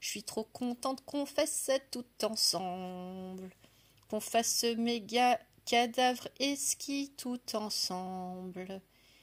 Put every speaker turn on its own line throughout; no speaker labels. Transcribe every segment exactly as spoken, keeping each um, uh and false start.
Je suis trop contente qu'on fasse ça tout ensemble. Qu'on fasse ce méga cadavre et ski tout ensemble.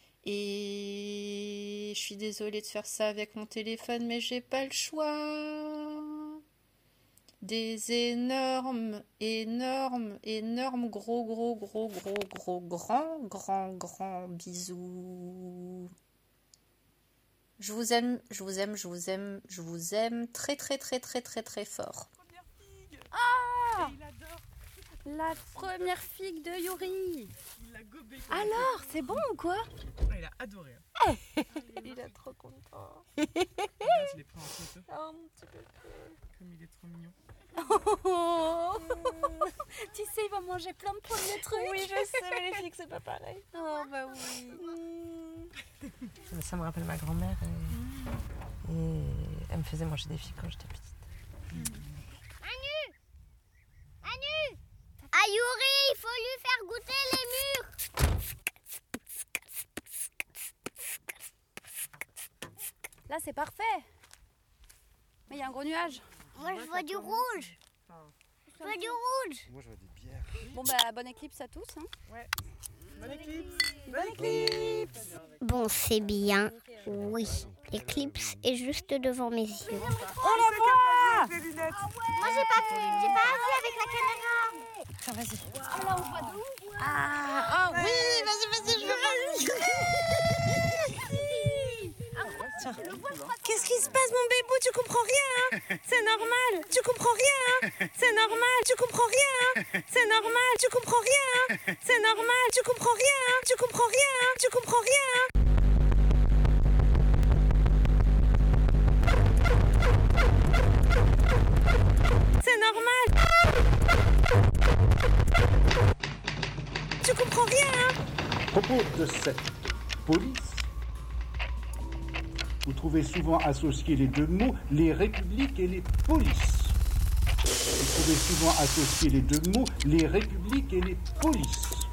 Et je suis désolée de faire ça avec mon téléphone, mais j'ai pas le choix. Des énormes, énormes, énormes, gros, gros, gros, gros, gros, grands, grands, grands bisous. Je vous aime, je vous aime, je vous aime, je vous aime très, très, très, très, très, très fort.
Ah, la première figue de Yuri.
Il l'a gobé.
Alors, c'est bon ou quoi?
Il a adoré.
Il est trop content.
Regarde, je l'ai pris en photo.
Oh mon petit bébé.
Comme il est trop mignon.
Oh. Tu sais, il va manger plein de premiers trucs.
Oui, je sais, mais les filles, c'est pas pareil.
Oh bah oui.
Ça me rappelle ma grand-mère et, et elle me faisait manger des filles quand j'étais petite.
Anu Anu Ah Yuri, il faut lui faire goûter les mûres.
Là, c'est parfait. Mais il y a un gros nuage.
Moi je vois du rouge. Je vois du rouge.
Moi, je vois des bières.
Bon bah, bonne éclipse à tous. Hein.
Bonne éclipse.
Bonne éclipse.
Bon, c'est bien. Oui, l'éclipse est juste devant mes yeux.
On la voit.
Les lunettes.
Moi j'ai pas vu, j'ai pas vu avec la caméra.
Tiens, vas-y.
Oh là, on voit de ouf.
Ah, oh oui, vas-y, vas-y, je veux voir. Tiens. Qu'est-ce qui se passe, mon bébou? Tu comprends rien, hein? C'est normal. Tu comprends rien, hein? C'est normal. Tu comprends rien, hein? C'est normal. Tu comprends rien, hein? C'est normal. Tu comprends rien, hein? Tu comprends rien, hein? Tu comprends rien, hein? C'est normal. Tu comprends rien, hein?
À propos de cette police, vous trouvez souvent associés les deux mots, les républiques et les polices. Vous trouvez souvent associés les deux mots, les républiques et les polices.